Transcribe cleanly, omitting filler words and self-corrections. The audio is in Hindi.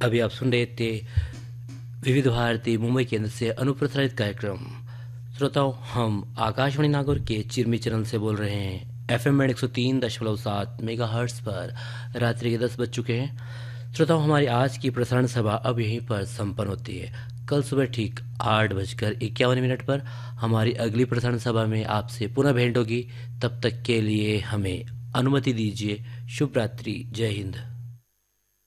अभी आप सुन रहे थे विविध भारती मुंबई केंद्र से अनुप्रसारित कार्यक्रम। श्रोताओं, हम आकाशवाणी नागौर के चिरमी चैनल से बोल रहे हैं। एफएम में 103.7 मेगाहर्ट्ज पर रात्रि के 10 बज चुके हैं। श्रोताओं, हमारी आज की प्रसारण सभा अब यहीं पर संपन्न होती है। कल सुबह ठीक 8:51 पर हमारी अगली प्रसारण सभा में आपसे पुनः भेंट होगी। तब तक के लिए हमें अनुमति दीजिए। शुभ रात्रि। जय हिंद।